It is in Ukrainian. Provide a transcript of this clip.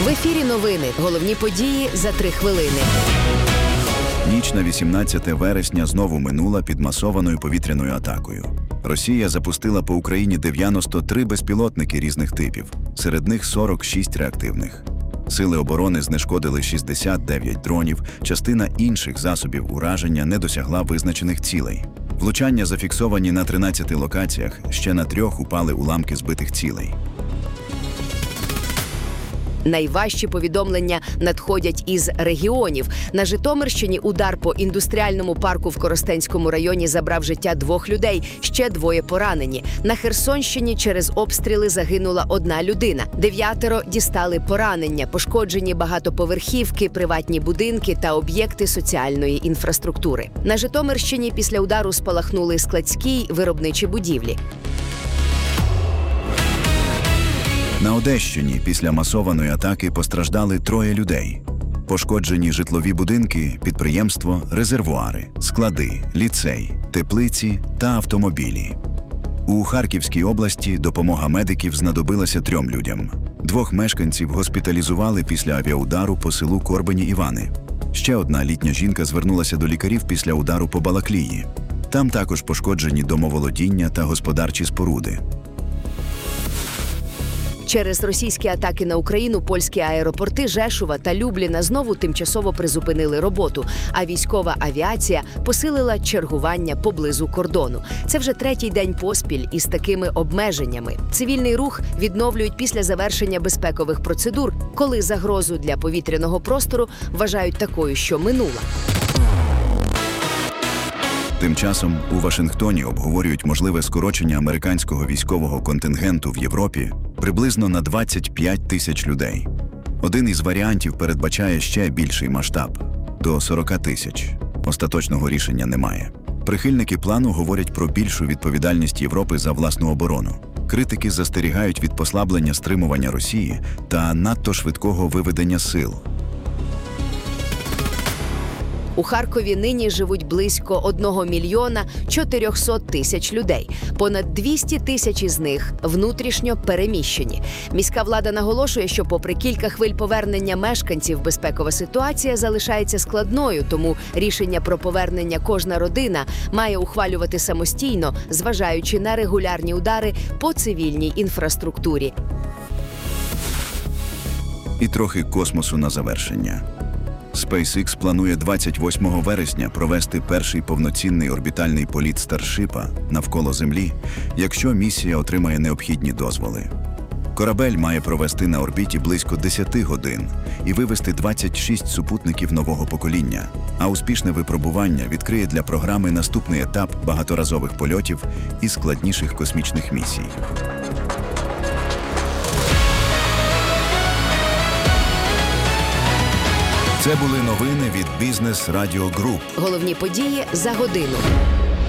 В ефірі новини. Головні події за 3 хвилини. Ніч на 18 вересня знову минула під масованою повітряною атакою. Росія запустила по Україні 93 безпілотники різних типів, серед них 46 реактивних. Сили оборони знешкодили 69 дронів, частина інших засобів ураження не досягла визначених цілей. Влучання зафіксовані на 13 локаціях, ще на 3 упали уламки збитих цілей. Найважчі повідомлення надходять із регіонів. На Житомирщині удар по індустріальному парку в Коростенському районі забрав життя 2 людей, ще 2 поранені. На Херсонщині через обстріли загинула 1 людина. 9 дістали поранення, пошкоджені багатоповерхівки, приватні будинки та об'єкти соціальної інфраструктури. На Житомирщині після удару спалахнули складські й виробничі будівлі. На Одещині після масованої атаки постраждали 3 людей. Пошкоджені житлові будинки, підприємство, резервуари, склади, ліцей, теплиці та автомобілі. У Харківській області допомога медиків знадобилася 3 людям. 2 мешканців госпіталізували після авіаудару по селу Корбені-Івани. Ще 1 літня жінка звернулася до лікарів після удару по Балаклії. Там також пошкоджені домоволодіння та господарчі споруди. Через російські атаки на Україну польські аеропорти Жешува та Любліна знову тимчасово призупинили роботу, а військова авіація посилила чергування поблизу кордону. Це вже 3-й день поспіль із такими обмеженнями. Цивільний рух відновлюють після завершення безпекових процедур, коли загрозу для повітряного простору вважають такою, що минула. Тим часом у Вашингтоні обговорюють можливе скорочення американського військового контингенту в Європі приблизно на 25 тисяч людей. Один із варіантів передбачає ще більший масштаб – до 40 тисяч. Остаточного рішення немає. Прихильники плану говорять про більшу відповідальність Європи за власну оборону. Критики застерігають від послаблення стримування Росії та надто швидкого виведення сил. У Харкові нині живуть близько 1 мільйона 400 тисяч людей. Понад 200 тисяч із них внутрішньо переміщені. Міська влада наголошує, що попри кілька хвиль повернення мешканців, безпекова ситуація залишається складною, тому рішення про повернення кожна родина має ухвалювати самостійно, зважаючи на регулярні удари по цивільній інфраструктурі. І трохи космосу на завершення. SpaceX планує 28 вересня провести перший повноцінний орбітальний політ Старшипа навколо Землі, якщо місія отримає необхідні дозволи. Корабель має провести на орбіті близько 10 годин і вивести 26 супутників нового покоління, а успішне випробування відкриє для програми наступний етап багаторазових польотів і складніших космічних місій. Це були новини від Business Radio Group. Головні події за годину.